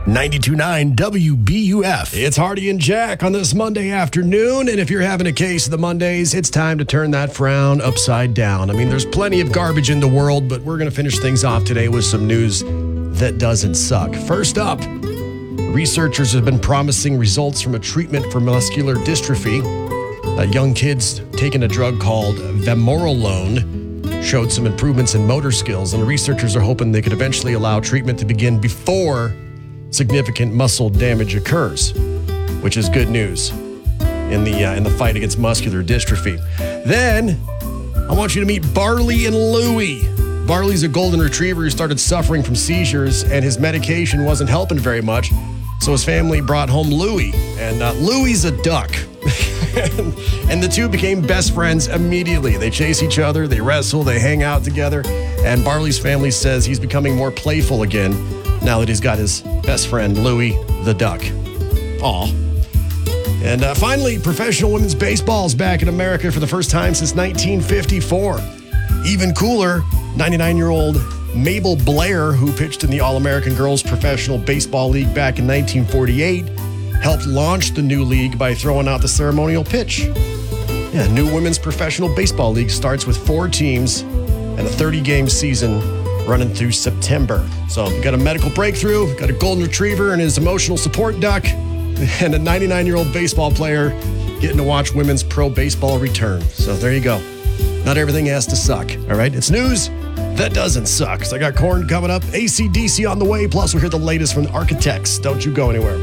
92.9 WBUF. It's Hardy and Jack on this Monday afternoon, and if you're having a case of the Mondays, it's time to turn that frown upside down. I mean, there's plenty of garbage in the world, but we're going to finish things off today with some news that doesn't suck. First up, researchers have been promising results from a treatment for muscular dystrophy. Young kids taking a drug called vamorolone showed some improvements in motor skills, and researchers are hoping they could eventually allow treatment to begin before significant muscle damage occurs, which is good news in the fight against muscular dystrophy. Then, I want you to meet Barley and Louie. Barley's a golden retriever who started suffering from seizures, and his medication wasn't helping very much, so his family brought home Louie. And Louie's a duck. And the two became best friends immediately. They chase each other, they wrestle, they hang out together, and Barley's family says he's becoming more playful again now that he's got his best friend, Louie the duck. Aw. And finally, professional women's baseball is back in America for the first time since 1954. Even cooler, 99-year-old Mabel Blair, who pitched in the All-American Girls Professional Baseball League back in 1948, helped launch the new league by throwing out the ceremonial pitch. Yeah, new women's professional baseball league starts with 4 teams and a 30-game season running through September. So we got a medical breakthrough, got a golden retriever and his emotional support duck, and a 99-year-old baseball player getting to watch women's pro baseball return. So there you go. Not everything has to suck, all right? It's news that doesn't suck. So I got Korn coming up, AC/DC on the way, plus we'll hear the latest from the Architects. Don't you go anywhere.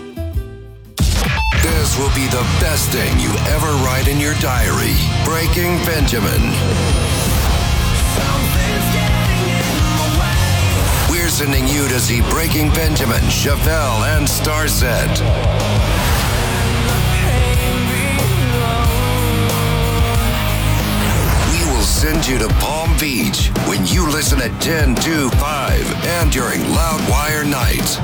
This will be the best thing you ever write in your diary. Breaking Benjamin. We're sending you to see Breaking Benjamin, Chevelle, and Starset. We will send you to Palm Beach when you listen at 10, 2, 5, and during Loudwire nights.